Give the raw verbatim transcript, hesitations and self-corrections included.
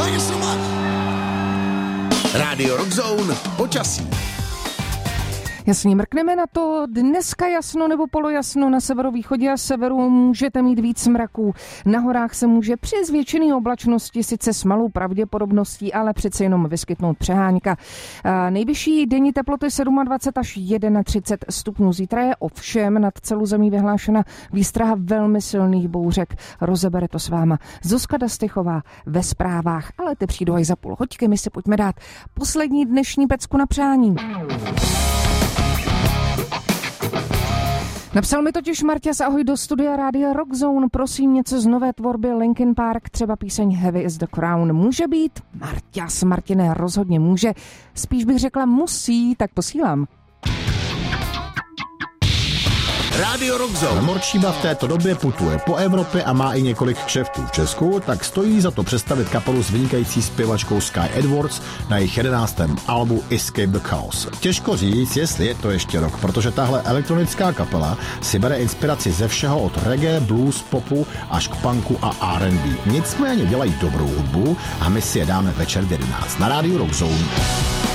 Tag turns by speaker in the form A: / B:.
A: Rádio Rockzone, počasí.
B: Jasně, mrkneme na to. Dneska jasno nebo polojasno, na severovýchodě a severu můžete mít víc mraků. Na horách se může při zvětšené oblačnosti, sice s malou pravděpodobností, ale přece jenom vyskytnout přehánka. Nejvyšší denní teploty dvacet sedm až třicet jedna stupňů. Zítra je ovšem nad celou zemí vyhlášena výstraha velmi silných bouřek. Rozebere to s váma Zuzka Dastychová ve zprávách, ale ty přijdou až za půl hoďky. My si pojďme dát poslední dnešní pecku na přání. Napsal mi totiž Marťas, ahoj do studia Rádia Rockzone, prosím něco z nové tvorby Linkin Park, třeba píseň Heavy is the Crown. Může být? Marťas, Martine, rozhodně může. Spíš bych řekla musí, tak posílám.
A: Rádio Rockzone.
C: Morčíba v této době putuje po Evropě a má i několik kšeftů v Česku, tak stojí za to představit kapelu s vynikající zpěvačkou Sky Edwards na jejich jedenáctém albu Escape the Chaos. Těžko říct, jestli je to ještě rok, protože tahle elektronická kapela si bere inspiraci ze všeho od reggae, blues, popu až k punku a R and B. Nicméně dělají dobrou hudbu a my si je dáme večer v jedenáct na Rádiu Rockzone.